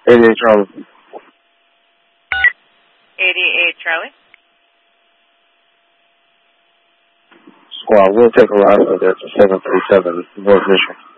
88 Charlie. 88 Charlie. Squad, we'll take a ride for that to 737 North Mission.